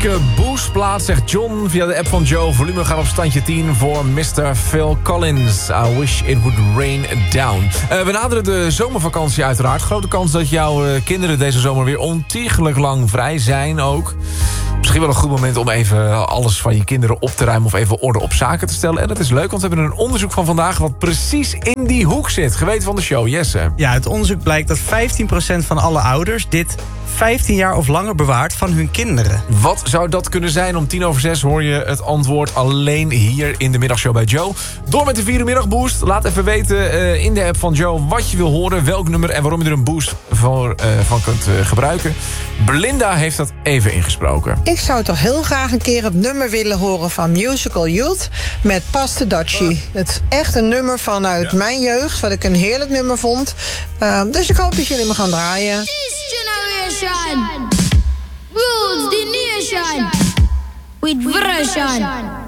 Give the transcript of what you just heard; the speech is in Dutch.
Dikke boostplaat, zegt John via de app van Joe. Volume gaat op standje 10 voor Mr. Phil Collins. I wish it would rain down. We naderen de zomervakantie uiteraard. Grote kans dat jouw kinderen deze zomer weer ontiegelijk lang vrij zijn ook. Misschien wel een goed moment om even alles van je kinderen op te ruimen... of even orde op zaken te stellen. En dat is leuk, want we hebben een onderzoek van vandaag... wat precies in die hoek zit. Geweten van de show, Jesse. Ja, uit onderzoek blijkt dat 15% van alle ouders... dit 15 jaar of langer bewaart van hun kinderen. Wat zou dat kunnen zijn? Om 5:10 hoor je het antwoord alleen hier in de middagshow bij Joe. Door met de 4 middagboost. Laat even weten in de app van Joe wat je wil horen... welk nummer en waarom je er een boost van kunt gebruiken. Belinda heeft dat even ingesproken. Ik zou toch heel graag een keer het nummer willen horen van Musical Youth met Pastedachi. Het is echt een nummer vanuit mijn jeugd, wat ik een heerlijk nummer vond. Dus ik hoop dat jullie me gaan draaien. This generation rules the nation with version.